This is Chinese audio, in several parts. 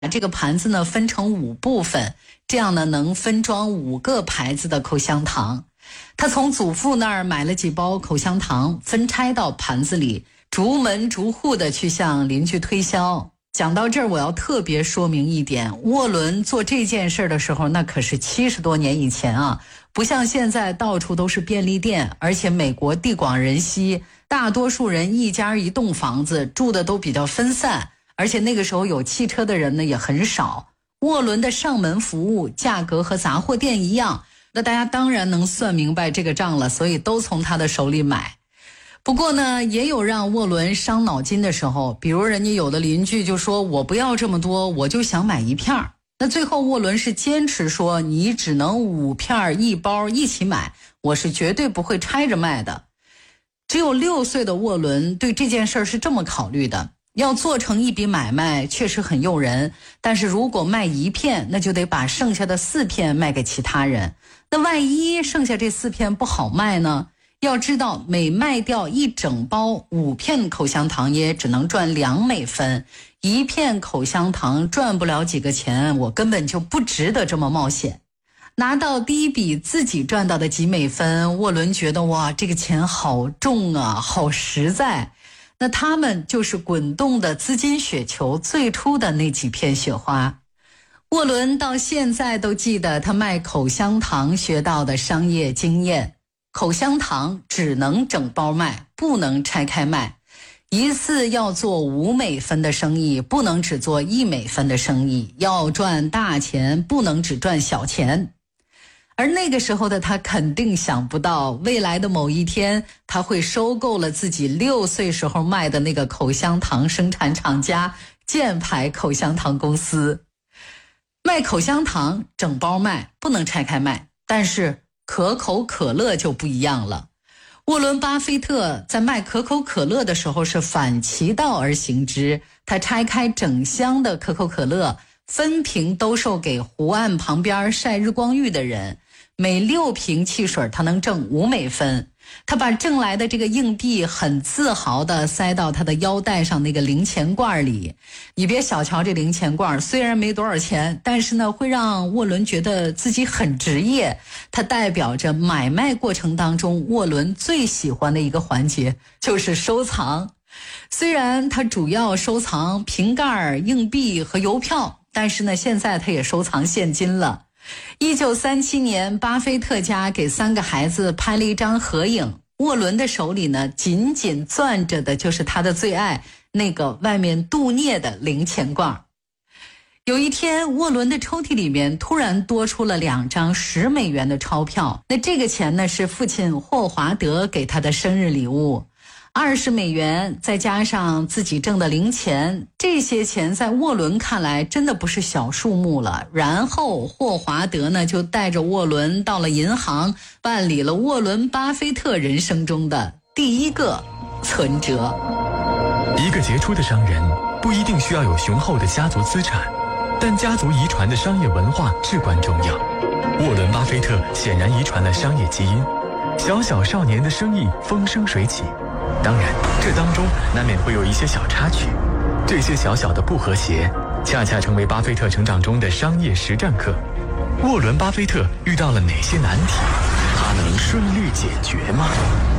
这个盘子呢分成5部分，这样呢能分装5个牌子的口香糖。他从祖父那儿买了几包口香糖，分拆到盘子里，逐门逐户的去向邻居推销。讲到这儿，我要特别说明一点，沃伦做这件事的时候，那可是70多年以前啊，不像现在到处都是便利店，而且美国地广人稀，大多数人一家一栋房子，住的都比较分散，而且那个时候有汽车的人呢也很少。沃伦的上门服务价格和杂货店一样，那大家当然能算明白这个账了，所以都从他的手里买。不过呢，也有让沃伦伤脑筋的时候，比如人家有的邻居就说我不要这么多，我就想买1片。那最后沃伦是坚持说你只能5片1包一起买，我是绝对不会拆着卖的。只有6岁的沃伦对这件事是这么考虑的，要做成一笔买卖确实很诱人，但是如果卖1片，那就得把剩下的4片卖给其他人，那万一剩下这4片不好卖呢？要知道每卖掉1整包5片口香糖也只能赚2美分，1片口香糖赚不了几个钱，我根本就不值得这么冒险。拿到第一笔自己赚到的几美分，沃伦觉得哇，这个钱好重啊，好实在。那他们就是滚动的资金雪球最初的那几片雪花。沃伦到现在都记得他卖口香糖学到的商业经验。口香糖只能整包卖，不能拆开卖。一次要做5美分的生意，不能只做1美分的生意，要赚大钱，不能只赚小钱。而那个时候的他肯定想不到，未来的某一天，他会收购了自己6岁时候卖的那个口香糖生产厂家箭牌口香糖公司。卖口香糖整包卖，不能拆开卖，但是可口可乐就不一样了。沃伦·巴菲特在卖可口可乐的时候是反其道而行之，他拆开整箱的可口可乐，分瓶兜售给湖岸旁边晒日光浴的人，每6瓶汽水他能挣5美分。他把挣来的这个硬币很自豪地塞到他的腰带上那个零钱罐里。你别小瞧这零钱罐，虽然没多少钱，但是呢会让沃伦觉得自己很职业。它代表着买卖过程当中沃伦最喜欢的一个环节，就是收藏。虽然他主要收藏瓶盖、硬币和邮票，但是呢现在他也收藏现金了。1937年，巴菲特家给3个孩子拍了一张合影，沃伦的手里呢紧紧攥着的就是他的最爱，那个外面镀镍的零钱罐。有一天，沃伦的抽屉里面突然多出了2张10美元的钞票，那这个钱呢是父亲霍华德给他的生日礼物。20美元再加上自己挣的零钱，这些钱在沃伦看来真的不是小数目了。然后霍华德呢就带着沃伦到了银行，办理了沃伦·巴菲特人生中的第1个存折。 一个杰出的商人不一定需要有雄厚的家族资产，但家族遗传的商业文化至关重要。沃伦·巴菲特显然遗传了商业基因，小少年的生意风生水起。当然，这当中难免会有一些小插曲，这些小小的不和谐，恰恰成为巴菲特成长中的商业实战课。沃伦·巴菲特遇到了哪些难题？他能顺利解决吗？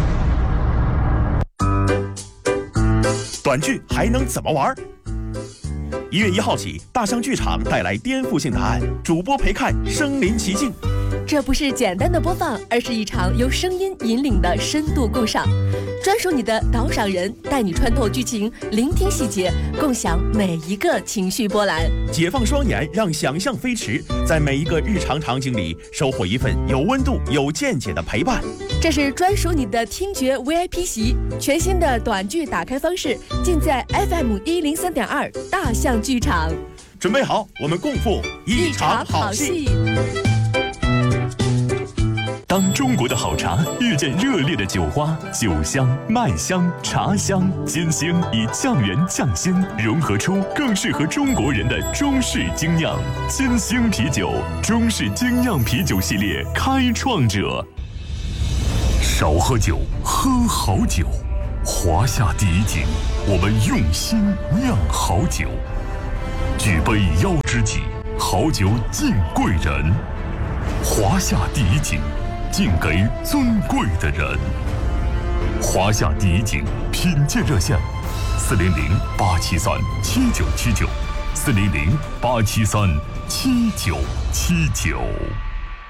短剧还能怎么玩？1月1号起，大象剧场带来颠覆性答案，主播陪看身临其境。 这不是简单的播放，而是一场由声音引领的深度共赏。专属你的导赏人，带你穿透剧情，聆听细节，共享每一个情绪波澜。 解放双眼，让想象飞驰，在每一个日常场景里收获一份有温度、有见解的陪伴。 这是专属你的听觉 VIP 席，全新的短剧打开方式，尽在 FM103.2大象剧场。 准备好，我们共赴一场好戏。 当中国的好茶遇见热烈的酒花，酒香、麦香、茶香、煎香以酱圆酱鲜，融合出更适合中国人的中式精酿煎香啤酒。中式精酿啤酒系列开创者。少喝酒，喝好酒。华夏第一井，我们用心酿好酒。 举杯邀知己，好酒敬贵人。华夏第一景，敬给尊贵的人。华夏第一景品鉴热线：400-873-7979，400-873-7979。